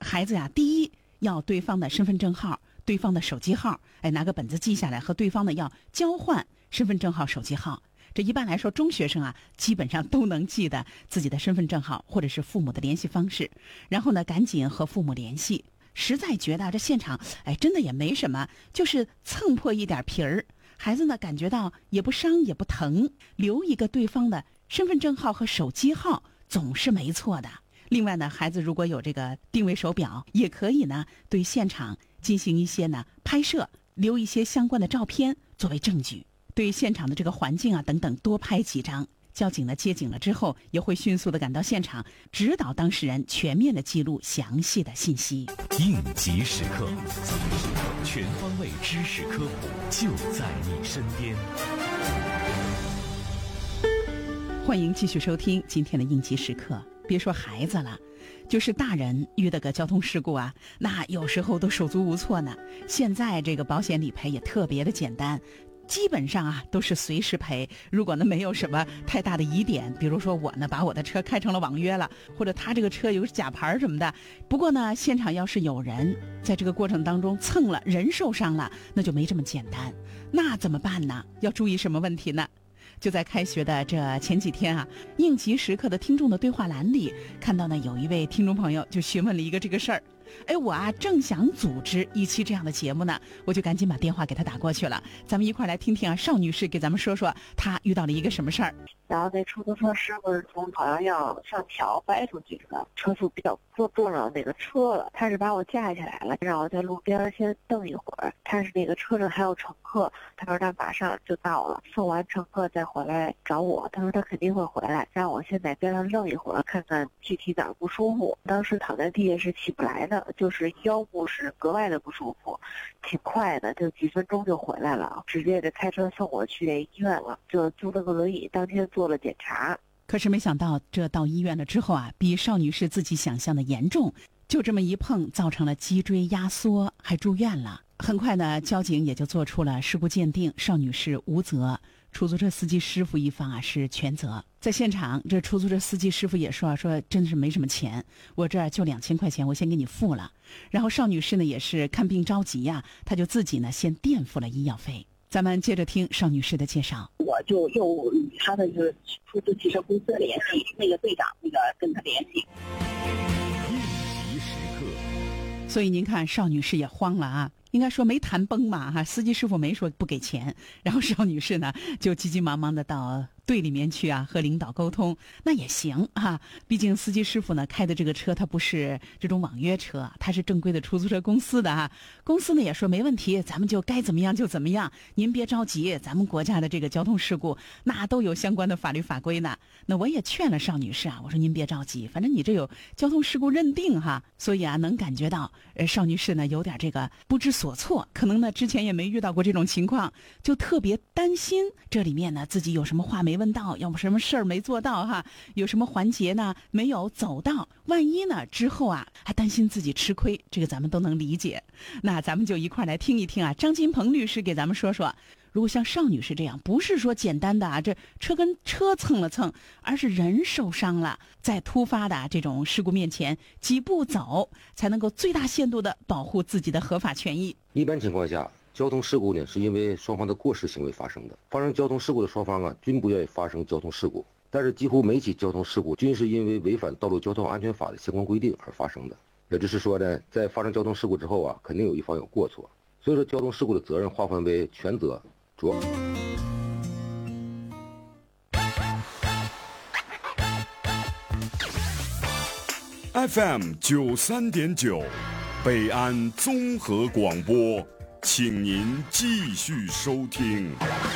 孩子呀，第一要对方的身份证号、对方的手机号，拿个本子记下来，和对方呢要交换身份证号、手机号。这一般来说，中学生啊，基本上都能记得自己的身份证号或者是父母的联系方式，然后呢，赶紧和父母联系。实在觉得这现场，真的也没什么，就是蹭破一点皮儿，孩子呢感觉到也不伤也不疼，留一个对方的身份证号和手机号总是没错的。另外呢，孩子如果有这个定位手表，也可以呢对现场进行一些呢拍摄，留一些相关的照片作为证据。对现场的这个环境啊等等多拍几张，交警呢接警了之后，也会迅速的赶到现场，指导当事人全面的记录详细的信息。 应急时刻，全方位知识科普就在你身边。 欢迎继续收听今天的应急时刻。别说孩子了，就是大人遇到个交通事故啊，那有时候都手足无措呢。现在这个保险理赔也特别的简单，基本上啊都是随时赔。如果呢没有什么太大的疑点，比如说我呢把我的车开成了网约了，或者他这个车有假牌什么的，不过呢现场要是有人在这个过程当中蹭了，人受伤了，那就没这么简单。那怎么办呢？要注意什么问题呢？就在开学的这前几天啊，应急时刻的听众的对话栏里，看到呢有一位听众朋友就询问了一个这个事儿。我啊正想组织一期这样的节目呢，我就赶紧把电话给他打过去了。咱们一块来听听啊，邵女士给咱们说说她遇到了一个什么事儿。 然后那出租车师傅是从好像要上桥掰出去的，车速比较撞上那个车了，他是把我架起来了，让我在路边先等一会儿。但是那个车上还有乘客，他说他马上就到了，送完乘客再回来找我。他说他肯定会回来，让我先在边上愣一会儿，看看具体哪儿不舒服。当时躺在地下是起不来的，就是腰部是格外的不舒服，挺快的，就几分钟就回来了，直接就开车送我去医院了，就租了个轮椅，当天做了检查。 可是没想到这到医院了之后啊，比邵女士自己想象的严重，就这么一碰造成了脊椎压缩，还住院了。很快呢，交警也就做出了事故鉴定，邵女士无责，出租车司机师傅一方啊是全责。在现场，这出租车司机师傅也说真的是没什么钱，我这儿就2000块钱，我先给你付了。然后邵女士呢也是看病着急呀，她就自己呢先垫付了医药费。咱们接着听邵女士的介绍。 我就又与他的就是出租汽车公司联系，那个队长跟他联系。 应急时刻， 所以您看邵女士也慌了啊，应该说没谈崩嘛哈，司机师傅没说不给钱，然后邵女士呢就急急忙忙的到队里面去啊，和领导沟通，那也行啊，毕竟司机师傅呢开的这个车他不是这种网约车，他是正规的出租车公司的啊，公司呢也说没问题，咱们就该怎么样就怎么样，您别着急，咱们国家的这个交通事故那都有相关的法律法规呢。那我也劝了邵女士啊，我说您别着急，反正你这有交通事故认定哈，所以啊能感觉到邵女士呢有点这个不知所措，可能呢之前也没遇到过这种情况，就特别担心这里面呢自己有什么话没问到，要么什么事儿没做到哈，有什么环节呢没有走到，万一呢之后啊还担心自己吃亏，这个咱们都能理解。那咱们就一块来听一听啊，张金鹏律师给咱们说说，如果像邵女士这样，不是说简单的啊这车跟车蹭了蹭，而是人受伤了，在突发的这种事故面前几步走，才能够最大限度的保护自己的合法权益。 一般情况下，交通事故呢是因为双方的过失行为发生的，发生交通事故的双方啊均不愿意发生交通事故，但是几乎每起交通事故均是因为违反道路交通安全法的相关规定而发生的。也就是说呢，在发生交通事故之后啊，肯定有一方有过错，所以说交通事故的责任划分为全责、主要。 FM 93.9，北安综合广播，请您继续收听。